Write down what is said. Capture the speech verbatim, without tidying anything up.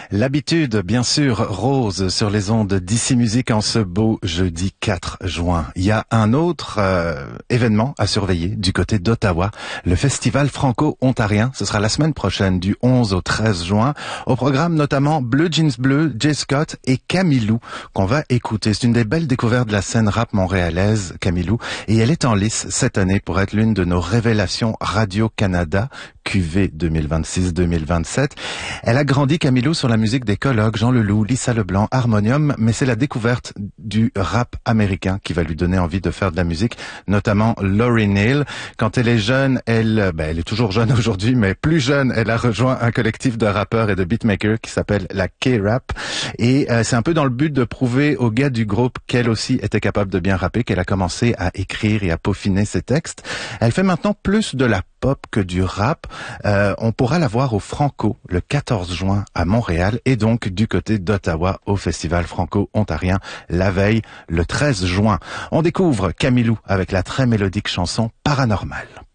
L'habitude, bien sûr, rose sur les ondes d'Ici Musique en ce beau jeudi quatre juin. Il y a un autre euh, événement à surveiller du côté d'Ottawa, le festival franco-ontarien. Ce sera la semaine prochaine du onze au treize juin. Au programme notamment Bleu Jeans Bleu, Jay Scott et Camilou qu'on va écouter. C'est une des belles découvertes de la scène rap montréalaise, Camilou, et elle est en lice cette année pour être l'une de nos révélations Radio-Canada Q V deux mille vingt-six deux mille vingt-sept. Elle a grandi, Camilou, sur la musique des Colocs, Jean Leloup, Lissa Leblanc, Harmonium, mais c'est la découverte du rap américain qui va lui donner envie de faire de la musique, notamment Lauryn Hill. Quand elle est jeune, elle, ben, elle est toujours jeune aujourd'hui, mais plus jeune, elle a rejoint un collectif de rappeurs et de beatmakers qui s'appelle la K-Rap. Et euh, c'est un peu dans le but de prouver aux gars du groupe qu'elle aussi était capable de bien rapper, qu'elle a commencé à écrire et à peaufiner ses textes. Elle fait maintenant plus de la pop que du rap. Euh, on pourra la voir au Franco le quatorze juin à Montréal et donc du côté d'Ottawa au Festival franco-ontarien la veille le treize juin. On découvre Camilou avec la très mélodique chanson Paranormal.